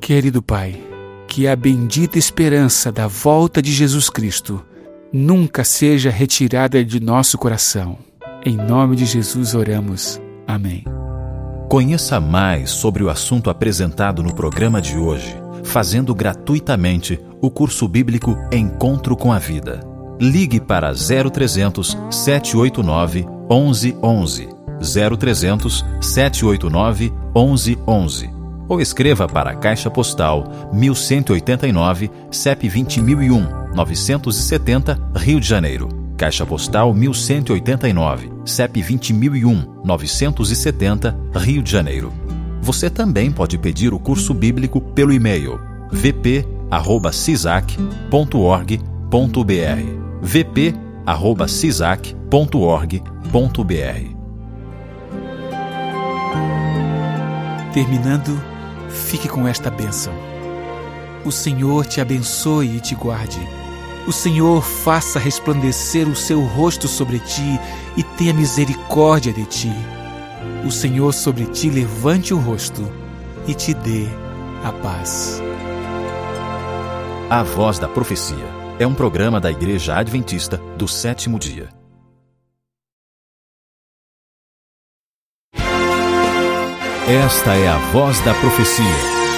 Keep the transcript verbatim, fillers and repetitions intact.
Querido Pai, que a bendita esperança da volta de Jesus Cristo nunca seja retirada de nosso coração. Em nome de Jesus oramos. Amém. Conheça mais sobre o assunto apresentado no programa de hoje, fazendo gratuitamente o curso bíblico Encontro com a Vida. Ligue para zero trezentos, sete oito nove, onze onze, zero trezentos, sete oito nove, onze onze, ou escreva para a Caixa Postal mil cento e oitenta e nove, C E P vinte mil e um, novecentos e setenta, Rio de Janeiro. Caixa Postal mil cento e oitenta e nove, C E P vinte mil e um, novecentos e setenta, Rio de Janeiro. Você também pode pedir o curso bíblico pelo e-mail v p arroba cisac ponto org ponto b r, v p arroba cisac ponto org ponto b r. Terminando, fique com esta bênção. O Senhor te abençoe e te guarde. O Senhor faça resplandecer o seu rosto sobre ti e tenha misericórdia de ti. O Senhor sobre ti levante o rosto e te dê a paz. A Voz da Profecia é um programa da Igreja Adventista do Sétimo Dia. Esta é a Voz da Profecia.